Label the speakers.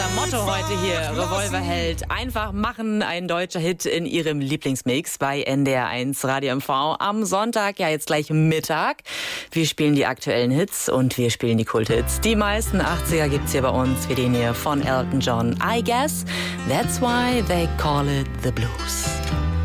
Speaker 1: Motto heute hier, Revolverheld. Einfach machen, ein deutscher Hit in Ihrem Lieblingsmix bei NDR1 Radio MV am Sonntag, ja jetzt gleich Mittag. Wir spielen die aktuellen Hits und wir spielen die Kulthits. Die meisten 80er gibt's hier bei uns, wie den hier von Elton John. I guess that's why they call it the blues.